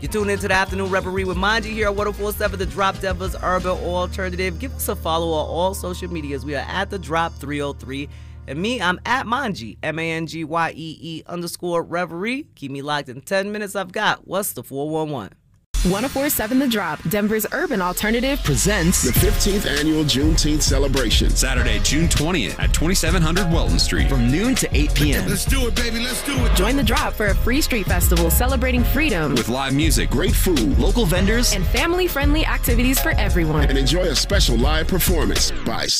You're tuned into the Afternoon Reverie with Manji here at 104.7 The Drop, Denver's Urban Alternative. Give us a follow on all social medias. We are at The Drop 303. And me, I'm at Manji, MANGYEE_Reverie. Keep me locked in 10 minutes. I've got What's the 411? 104.7 The Drop, Denver's Urban Alternative, presents the 15th Annual Juneteenth Celebration. Saturday, June 20th at 2700 Welton Street. From noon to 8 p.m. Let's do it, baby. Let's do it. Join The Drop for a free street festival celebrating freedom. With live music, Great food, local vendors, and family-friendly activities for everyone. and enjoy a special live performance by